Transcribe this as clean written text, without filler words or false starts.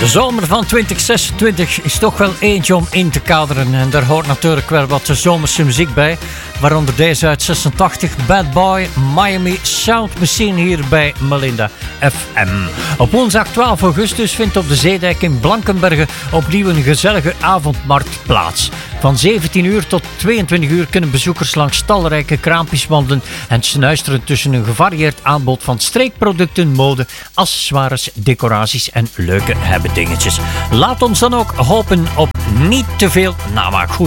De zomer van 2026 is toch wel eentje om in te kaderen. En daar hoort natuurlijk wel wat zomerse muziek bij. Waaronder deze uit 86, Bad Boy, Miami Sound Machine hier bij Melinda FM. Op woensdag 12 augustus vindt op de Zeedijk in Blankenberge opnieuw een gezellige avondmarkt plaats. Van 17 uur tot 22 uur kunnen bezoekers langs talrijke kraampjes wandelen en snuisteren tussen een gevarieerd aanbod van streekproducten, mode, accessoires, decoraties en leuke hebbedingetjes. Laat ons dan ook hopen op niet te veel namaak. Goed.